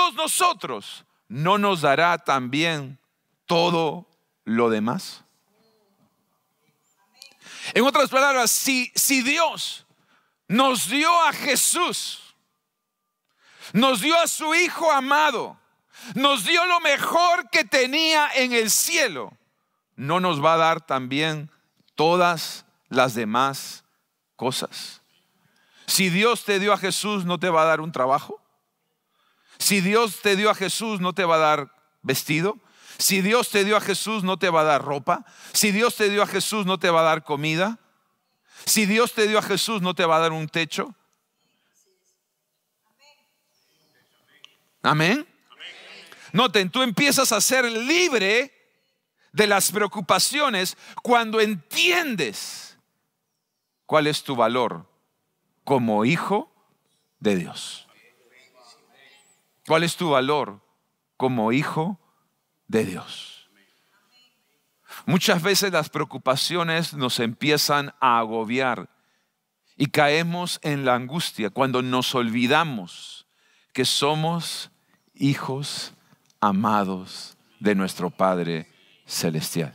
todos nosotros, ¿no nos dará también todo lo demás? En otras palabras, si Dios nos dio a Jesús, nos dio a su Hijo amado, nos dio lo mejor que tenía en el cielo, ¿no nos va a dar también todas las demás cosas? Si Dios te dio a Jesús, ¿no te va a dar un trabajo? Si Dios te dio a Jesús, ¿no te va a dar vestido? Si Dios te dio a Jesús, ¿no te va a dar ropa? Si Dios te dio a Jesús, ¿no te va a dar comida? Si Dios te dio a Jesús, ¿no te va a dar un techo? Amén. Noten, tú empiezas a ser libre de las preocupaciones cuando entiendes cuál es tu valor como hijo de Dios. ¿Cuál es tu valor como hijo de Dios? Muchas veces las preocupaciones nos empiezan a agobiar y caemos en la angustia cuando nos olvidamos que somos hijos amados de nuestro Padre Celestial.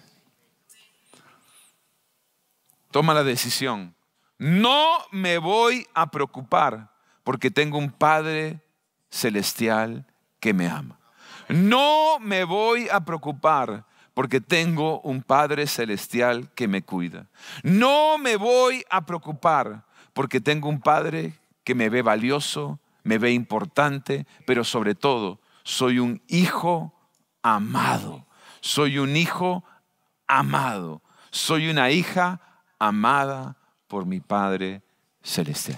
Toma la decisión. No me voy a preocupar porque tengo un Padre Celestial que me ama. No me voy a preocupar porque tengo un Padre Celestial que me cuida. No me voy a preocupar porque tengo un Padre que me ve valioso, me ve importante, pero sobre todo soy un hijo amado. Soy un hijo amado. Soy una hija amada por mi Padre Celestial.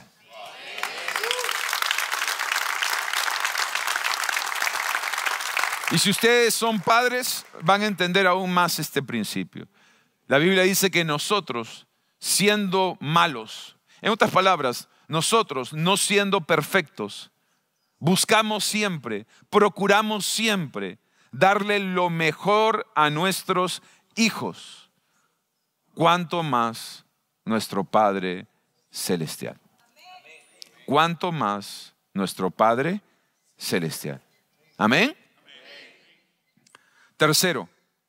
Y si ustedes son padres, van a entender aún más este principio. La Biblia dice que nosotros, siendo malos, en otras palabras, nosotros no siendo perfectos, buscamos siempre, procuramos siempre darle lo mejor a nuestros hijos. ¿Cuánto más nuestro Padre Celestial? ¿Cuánto más nuestro Padre Celestial? Amén. Tercero,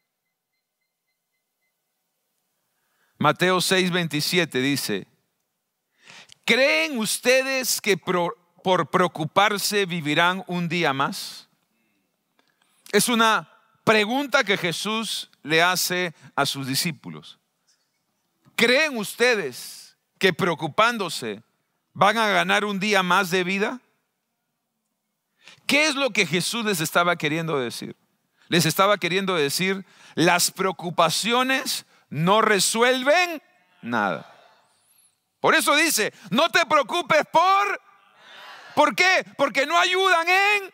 Mateo 6:27 dice: ¿creen ustedes que por preocuparse vivirán un día más? Es una pregunta que Jesús le hace a sus discípulos. ¿Creen ustedes que preocupándose van a ganar un día más de vida? ¿Qué es lo que Jesús les estaba queriendo decir? Les estaba queriendo decir, las preocupaciones no resuelven nada. Por eso dice, no te preocupes ¿por qué? Porque no ayudan en.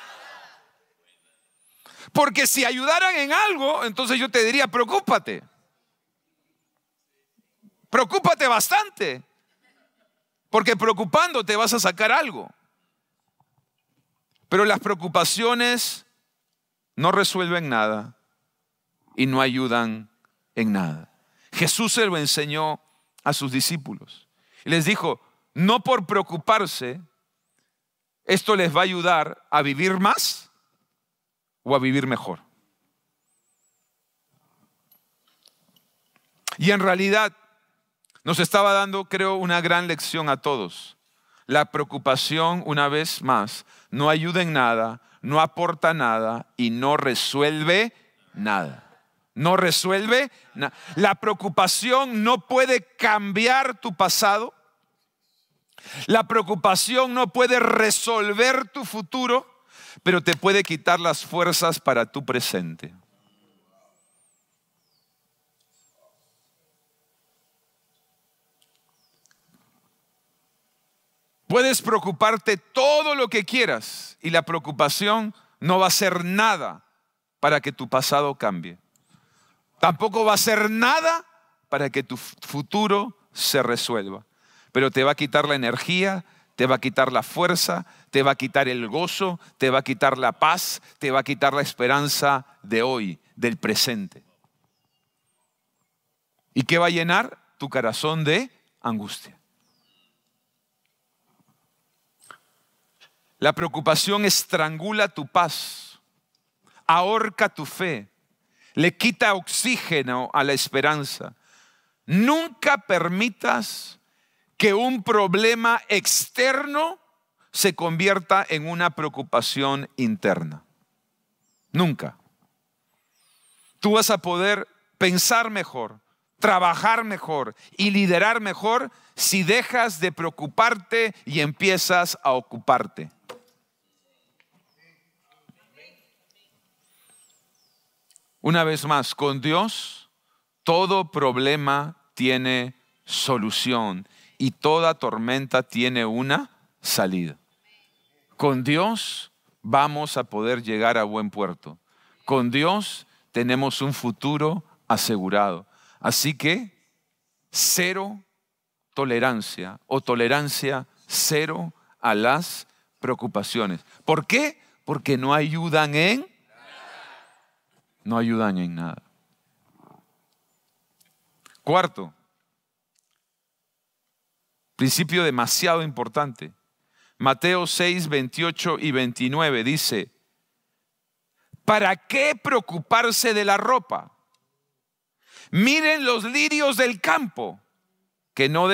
Porque si ayudaran en algo, entonces yo te diría, preocúpate. Preocúpate bastante. Porque preocupándote vas a sacar algo. Pero las preocupaciones no resuelven nada y no ayudan en nada. Jesús se lo enseñó a sus discípulos y les dijo, no por preocuparse, esto les va a ayudar a vivir más o a vivir mejor. Y en realidad nos estaba dando, creo, una gran lección a todos. La preocupación, una vez más, no ayuda en nada, no aporta nada y no resuelve nada. No resuelve nada. La preocupación no puede cambiar tu pasado. La preocupación no puede resolver tu futuro, pero te puede quitar las fuerzas para tu presente. Puedes preocuparte todo lo que quieras y la preocupación no va a hacer nada para que tu pasado cambie. Tampoco va a hacer nada para que tu futuro se resuelva. Pero te va a quitar la energía, te va a quitar la fuerza, te va a quitar el gozo, te va a quitar la paz, te va a quitar la esperanza de hoy, del presente. ¿Y qué va a llenar? Tu corazón de angustia. La preocupación estrangula tu paz, ahorca tu fe, le quita oxígeno a la esperanza. Nunca permitas que un problema externo se convierta en una preocupación interna. Nunca. Tú vas a poder pensar mejor, trabajar mejor y liderar mejor si dejas de preocuparte y empiezas a ocuparte. Una vez más, con Dios, todo problema tiene solución y toda tormenta tiene una salida. Con Dios vamos a poder llegar a buen puerto. Con Dios tenemos un futuro asegurado. Así que cero tolerancia o tolerancia cero a las preocupaciones. ¿Por qué? Porque no ayudan en nada. Cuarto, principio demasiado importante. Mateo 6, 28 y 29 dice: ¿para qué preocuparse de la ropa? Miren los lirios del campo, que no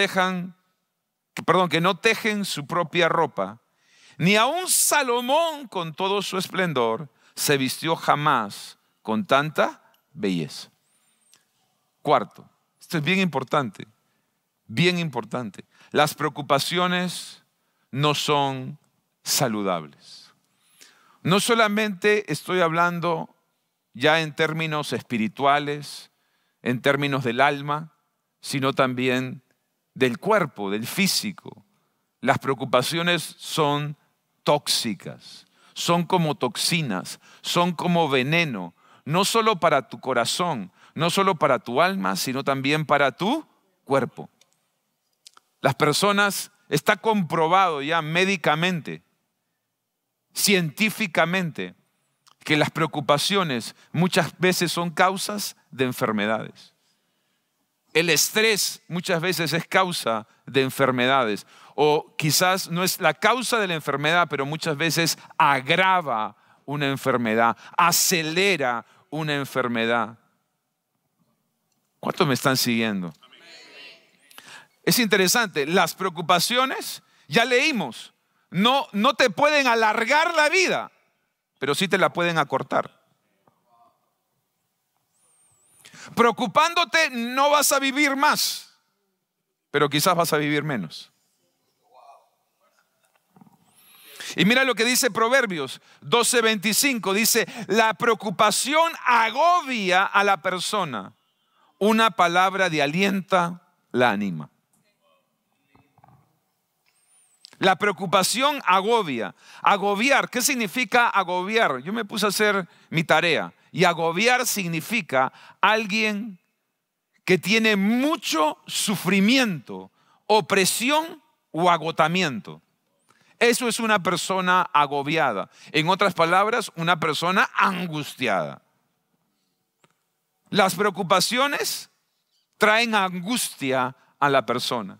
tejen su propia ropa. Ni aun Salomón, con todo su esplendor, se vistió jamás con tanta belleza. Cuarto, esto es bien importante, bien importante. Las preocupaciones no son saludables. No solamente estoy hablando ya en términos espirituales, en términos del alma, sino también del cuerpo, del físico. Las preocupaciones son tóxicas, son como toxinas, son como veneno, no solo para tu corazón, no solo para tu alma, sino también para tu cuerpo. Las personas, está comprobado ya médicamente, científicamente, que las preocupaciones muchas veces son causas de enfermedades. El estrés muchas veces es causa de enfermedades, o quizás no es la causa de la enfermedad, pero muchas veces agrava una enfermedad, acelera una enfermedad. ¿Cuántos me están siguiendo? Es interesante, las preocupaciones, ya leímos, no te pueden alargar la vida, pero sí te la pueden acortar. Preocupándote no vas a vivir más, pero quizás vas a vivir menos. Y mira lo que dice Proverbios 12:25, dice: la preocupación agobia a la persona, una palabra de aliento la anima. La preocupación agobia. Agobiar, ¿qué significa agobiar? Yo me puse a hacer mi tarea. Y agobiar significa alguien que tiene mucho sufrimiento, opresión o agotamiento. Eso es una persona agobiada. En otras palabras, una persona angustiada. Las preocupaciones traen angustia a la persona.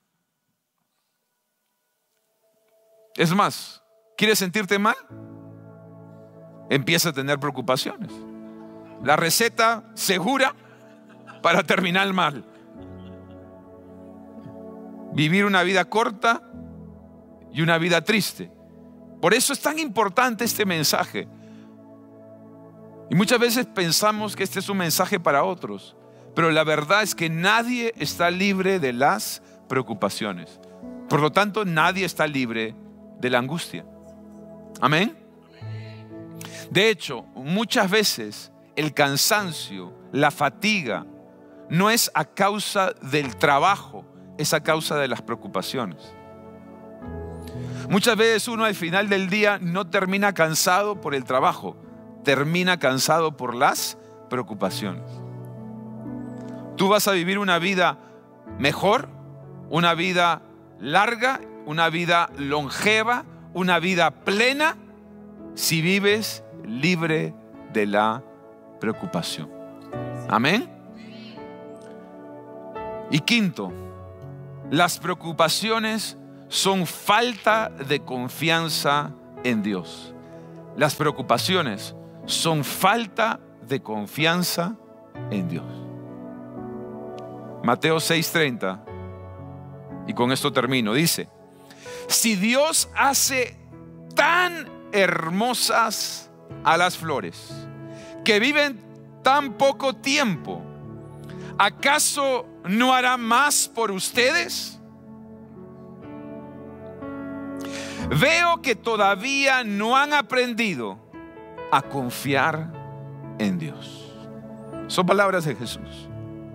Es más, ¿quieres sentirte mal? Empieza a tener preocupaciones. La receta segura para terminar mal: vivir una vida corta y una vida triste. Por eso es tan importante este mensaje. Y muchas veces pensamos que este es un mensaje para otros, pero la verdad es que nadie está libre de las preocupaciones. Por lo tanto, nadie está libre de la angustia. Amén. De hecho, muchas veces el cansancio, la fatiga, no es a causa del trabajo, es a causa de las preocupaciones. Muchas veces uno al final del día no termina cansado por el trabajo, termina cansado por las preocupaciones. Tú vas a vivir una vida mejor, una vida larga, una vida longeva, una vida plena, si vives libre de la preocupación. Amén. Y quinto, las preocupaciones son falta de confianza en Dios. Las preocupaciones son falta de confianza en Dios. Mateo 6:30, y con esto termino, dice: si Dios hace tan hermosas a las flores que viven tan poco tiempo, ¿acaso no hará más por ustedes? Veo que todavía no han aprendido a confiar en Dios. Son palabras de Jesús.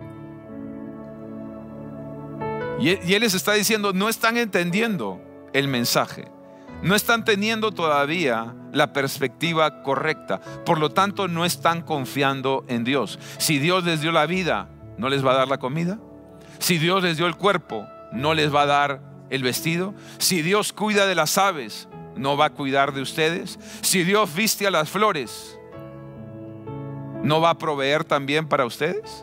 Y Él les está diciendo, no están entendiendo el mensaje. No están teniendo todavía la perspectiva correcta. Por lo tanto, no están confiando en Dios. Si Dios les dio la vida, ¿no les va a dar la comida? Si Dios les dio el cuerpo, ¿no les va a dar el vestido? Si Dios cuida de las aves, ¿no va a cuidar de ustedes? Si Dios viste a las flores, ¿no va a proveer también para ustedes?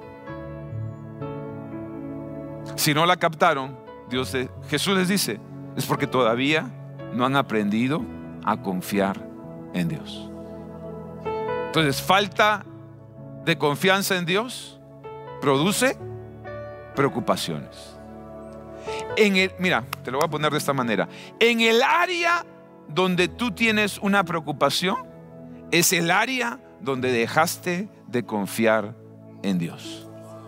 Si no la captaron, Jesús les dice, es porque todavía no han aprendido a confiar en Dios. Entonces, falta de confianza en Dios produce preocupaciones. Mira, te lo voy a poner de esta manera. En el área donde tú tienes una preocupación, es el área donde dejaste de confiar en Dios.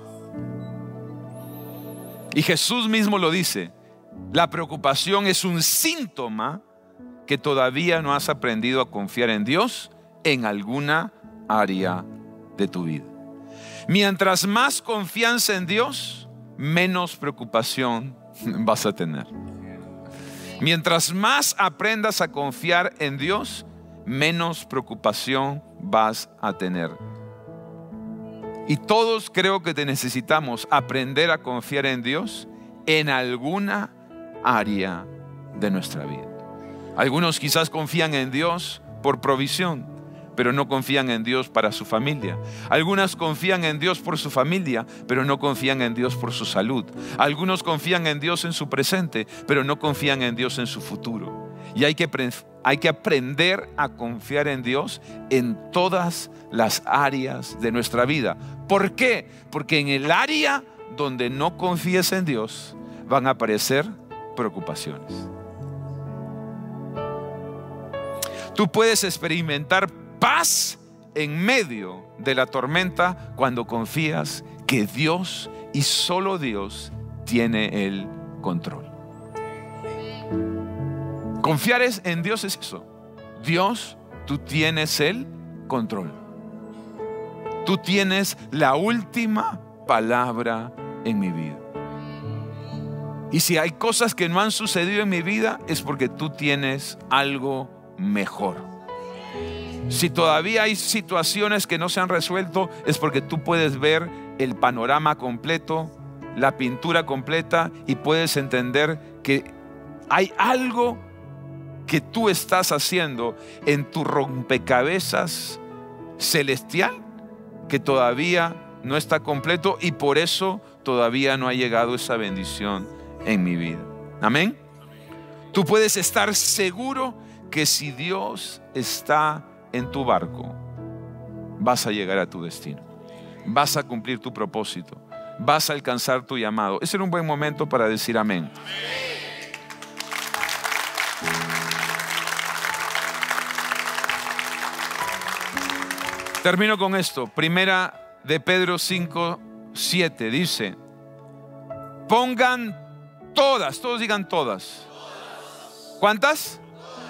Y Jesús mismo lo dice, la preocupación es un síntoma que todavía no has aprendido a confiar en Dios en alguna área de tu vida. Mientras más confianza en Dios, menos preocupación vas a tener. Mientras más aprendas a confiar en Dios, menos preocupación vas a tener. Y todos creo que necesitamos aprender a confiar en Dios en alguna área de nuestra vida. Algunos quizás confían en Dios por provisión, pero no confían en Dios para su familia. Algunas confían en Dios por su familia, pero no confían en Dios por su salud. Algunos confían en Dios en su presente, pero no confían en Dios en su futuro. Y hay que aprender a confiar en Dios en todas las áreas de nuestra vida. ¿Por qué? Porque en el área donde no confíes en Dios van a aparecer preocupaciones. Tú puedes experimentar paz en medio de la tormenta cuando confías que Dios y solo Dios tiene el control. Confiar en Dios es eso. Dios, tú tienes el control. Tú tienes la última palabra en mi vida. Y si hay cosas que no han sucedido en mi vida, es porque tú tienes algo mejor. Si todavía hay situaciones que no se han resuelto, es porque tú puedes ver el panorama completo, la pintura completa, y puedes entender que hay algo que tú estás haciendo en tu rompecabezas celestial que todavía no está completo, y por eso todavía no ha llegado esa bendición en mi vida. Amén. Tú puedes estar seguro que si Dios está en tu barco, vas a llegar a tu destino, vas a cumplir tu propósito, vas a alcanzar tu llamado. Ese era un buen momento para decir amén. Termino con esto. Primera de Pedro 5:7 dice: pongan todas, todos digan todas. ¿Cuántas?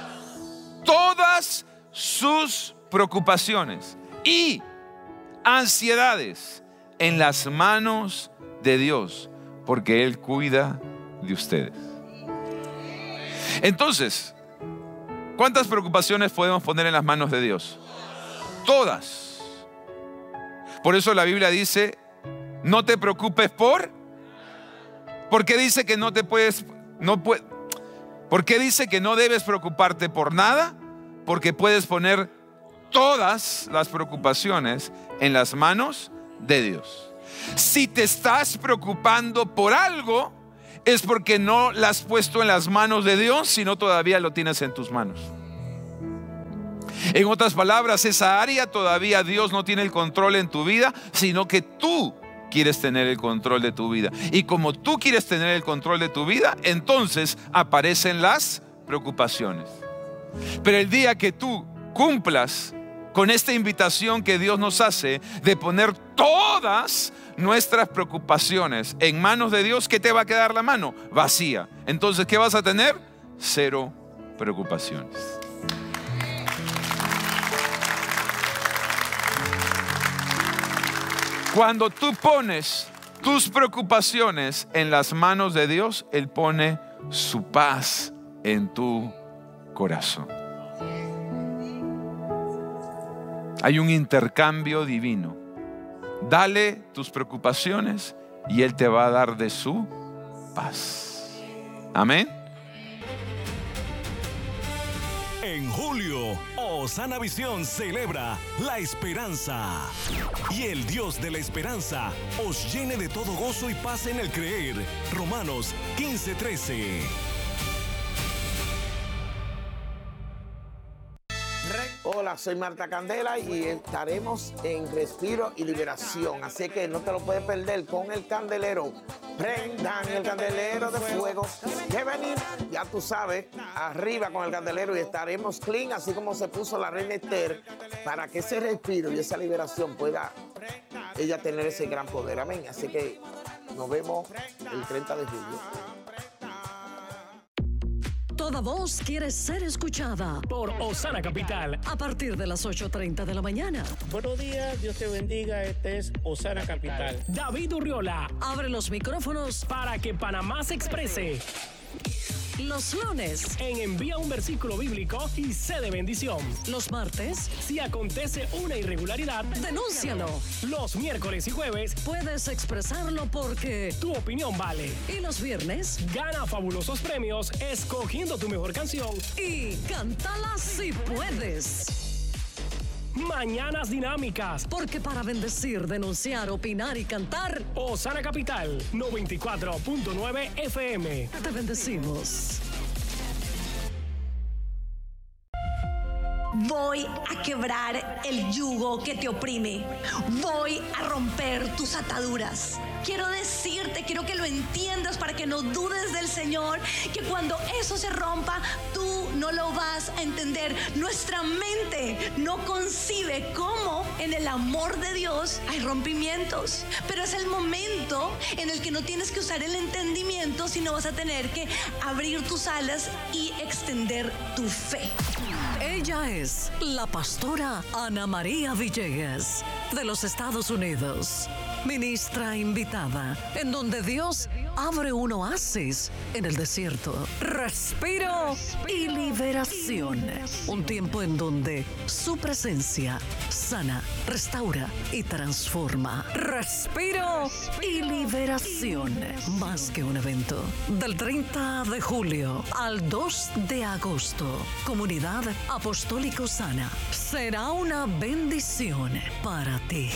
Todas sus preocupaciones y ansiedades en las manos de Dios, porque Él cuida de ustedes. Entonces, ¿cuántas preocupaciones podemos poner en las manos de Dios? Todas. Por eso la Biblia dice: no te preocupes ¿por qué dice que ¿por qué dice que no debes preocuparte por nada? Porque puedes poner todas las preocupaciones en las manos de Dios. Si te estás preocupando por algo, es porque no las has puesto en las manos de Dios, sino todavía lo tienes en tus manos. En otras palabras, esa área todavía Dios no tiene el control en tu vida, sino que tú quieres tener el control de tu vida. Y como tú quieres tener el control de tu vida, entonces aparecen las preocupaciones. Pero el día que tú cumplas con esta invitación que Dios nos hace de poner todas nuestras preocupaciones en manos de Dios, ¿qué te va a quedar la mano? Vacía. Entonces, ¿qué vas a tener? Cero preocupaciones. Cuando tú pones tus preocupaciones en las manos de Dios, Él pone su paz en tu corazón. Hay un intercambio divino. Dale tus preocupaciones y Él te va a dar de su paz. Amén. En julio, Osana Visión celebra la esperanza. Y el Dios de la esperanza os llene de todo gozo y paz en el creer. Romanos 15:13. Hola, soy Marta Candela y estaremos en Respiro y Liberación. Así que no te lo puedes perder con el candelero. Prendan el candelero de fuego. Que venir, ya tú sabes, arriba con el candelero y estaremos clean, así como se puso la reina Esther, para que ese respiro y esa liberación pueda ella tener ese gran poder. Amén. Así que nos vemos el 30 de julio. Toda voz quiere ser escuchada por Osana Capital a partir de las 8:30 de la mañana. Buenos días, Dios te bendiga. Este es Osana Capital. David Urriola Abre los micrófonos para que Panamá se exprese. los lunes, En Envía un versículo bíblico y sé de bendición. los martes, Si acontece una irregularidad, denúncialo. los miércoles y jueves, Puedes expresarlo porque tu opinión vale. y los viernes Gana fabulosos premios escogiendo tu mejor canción. y cántala si puedes. Mañanas dinámicas. Porque para bendecir, denunciar, opinar y cantar, Osana Capital 94.9 FM. te bendecimos. Voy a quebrar el yugo que te oprime. Voy a romper tus ataduras. Quiero decirte, quiero que lo entiendas para que no dudes del Señor, que cuando eso se rompa, tú no lo vas a entender. Nuestra mente no concibe cómo en el amor de Dios hay rompimientos. Pero es el momento en el que no tienes que usar el entendimiento, sino vas a tener que abrir tus alas y extender tu fe. Ella es la pastora Ana María Villegas de los Estados Unidos. Ministra invitada, en donde Dios abre un oasis en el desierto. Respiro y liberación. Un tiempo en donde su presencia sana, restaura y transforma. Respiro y liberación. Más que un evento. Del 30 de julio al 2 de agosto. Comunidad Apostólico Sana. Será una bendición para ti.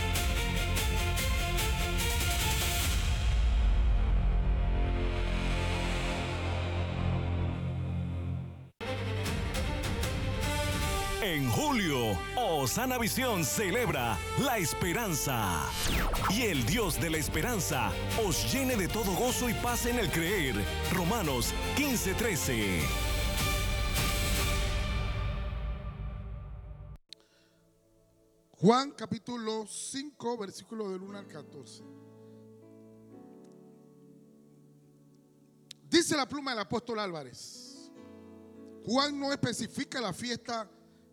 En julio, Osana Visión celebra la esperanza. Y el Dios de la esperanza os llene de todo gozo y paz en el creer. Romanos 15:13. Juan capítulo 5, versículo del 1 al 14. Dice la pluma del apóstol Álvarez. Juan no especifica la fiesta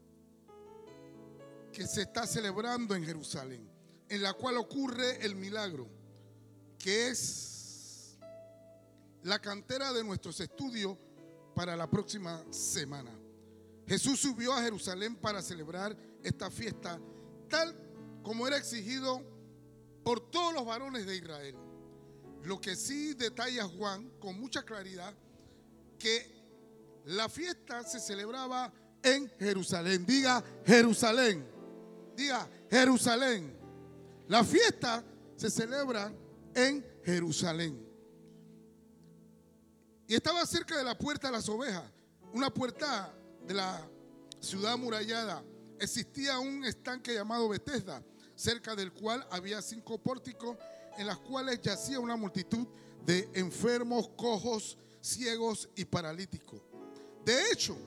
que se está celebrando en Jerusalén, en la cual ocurre el milagro, que es la cantera de nuestros estudios para la próxima semana. Jesús subió a Jerusalén para celebrar esta fiesta, tal como era exigido por todos los varones de Israel. Lo que sí detalla Juan con mucha claridad, que la fiesta se celebraba en Jerusalén. Diga Jerusalén. Diga Jerusalén. La fiesta se celebra en Jerusalén. Y estaba cerca de la puerta de las ovejas, una puerta de la ciudad amurallada, existía un estanque llamado Betesda, cerca del cual había 5 pórticos en las cuales yacía una multitud de enfermos, cojos, ciegos y paralíticos. De hecho,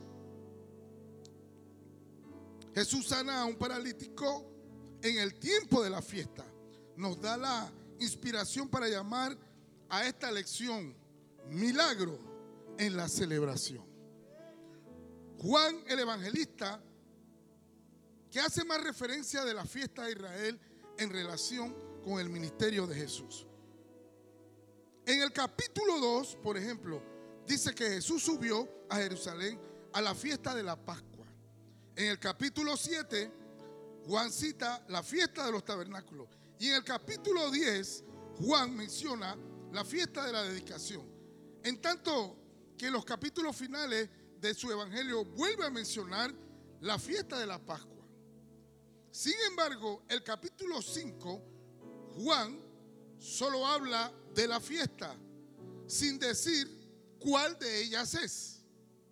Jesús sana a un paralítico en el tiempo de la fiesta. Nos da la inspiración para llamar a esta lección milagro en la celebración. Juan el evangelista, que hace más referencia de la fiesta de Israel en relación con el ministerio de Jesús. En el capítulo 2, por ejemplo, dice que Jesús subió a Jerusalén a la fiesta de la Pascua. En el capítulo 7, Juan cita la fiesta de los tabernáculos. Y en el capítulo 10, Juan menciona la fiesta de la dedicación. En tanto que en los capítulos finales de su evangelio vuelve a mencionar la fiesta de la Pascua. Sin embargo, el capítulo 5, Juan solo habla de la fiesta, sin decir cuál de ellas es.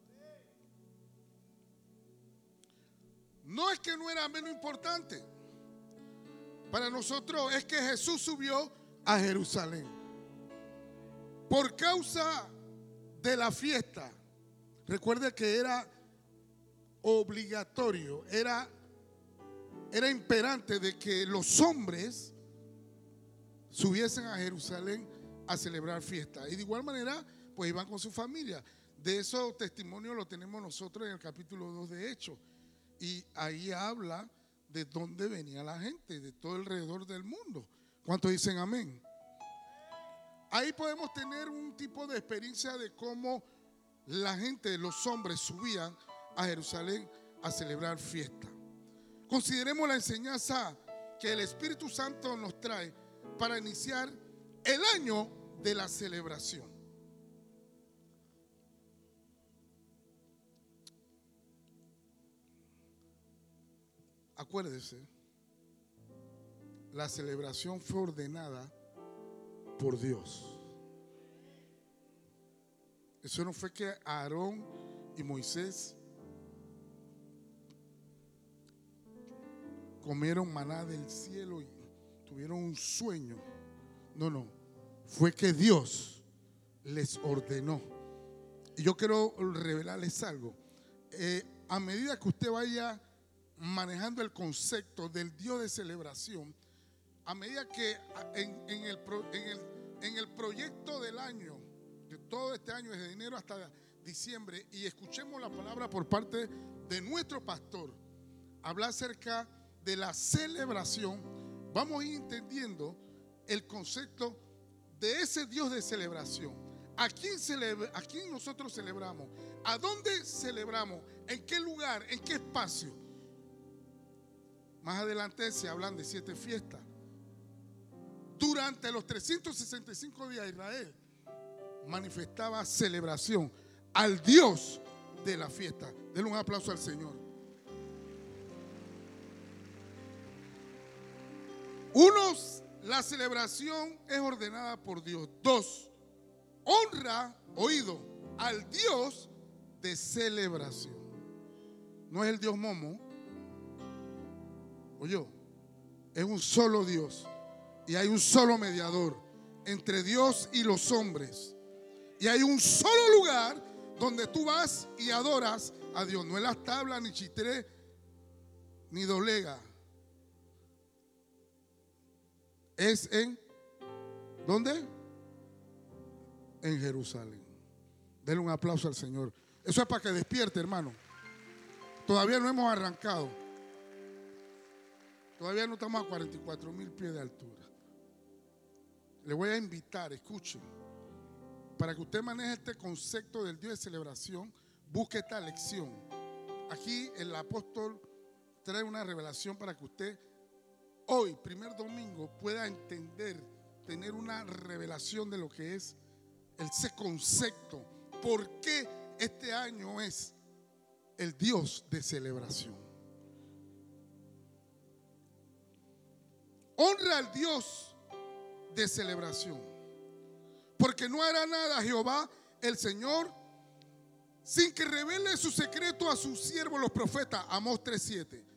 No es que no era menos importante. Para nosotros es que Jesús subió a Jerusalén por causa de la fiesta. Recuerde que era obligatorio, era imperante de que los hombres subiesen a Jerusalén a celebrar fiesta. Y de igual manera, pues iban con su familia. De eso testimonio lo tenemos nosotros en el capítulo 2 de Hechos. Y ahí habla de dónde venía la gente, de todo alrededor del mundo. ¿Cuántos dicen amén? Ahí podemos tener un tipo de experiencia de cómo la gente, los hombres, subían a Jerusalén a celebrar fiesta. Consideremos la enseñanza que el Espíritu Santo nos trae para iniciar el año de la celebración. Acuérdese, la celebración fue ordenada por Dios. Eso no fue que Aarón y Moisés comieron maná del cielo y tuvieron un sueño. No, fue que Dios les ordenó. Y yo quiero revelarles algo. A medida que usted vaya manejando el concepto del Dios de celebración, a medida que en el proyecto del año, de todo este año, desde enero hasta diciembre, y escuchemos la palabra por parte de nuestro pastor, hablar acerca de la celebración, vamos a ir entendiendo el concepto de ese Dios de celebración. ¿A quién nosotros celebramos? ¿A dónde celebramos? ¿En qué lugar? ¿En qué espacio? Más adelante se hablan de 7 fiestas. Durante los 365 días Israel manifestaba celebración al Dios de la fiesta. Denle un aplauso al Señor. 1, la celebración es ordenada por Dios. 2, honra, oído, al Dios de celebración. No es el Dios Momo. Oye, es un solo Dios y hay un solo mediador entre Dios y los hombres. Y hay un solo lugar donde tú vas y adoras a Dios. No en las tablas, ni Chitré, ni Dolega. Es en, ¿dónde? En Jerusalén. Denle un aplauso al Señor. Eso es para que despierte, hermano. Todavía no hemos arrancado. Todavía no estamos a 44,000 pies de altura. Le voy a invitar, escuchen, para que usted maneje este concepto del Dios de celebración, busque esta lección. Aquí el apóstol trae una revelación para que usted hoy, primer domingo, pueda entender, tener una revelación de lo que es ese concepto. ¿Por qué este año es el Dios de celebración? Honra al Dios de celebración, porque no hará nada Jehová el Señor sin que revele su secreto a sus siervos los profetas. Amós 3:7.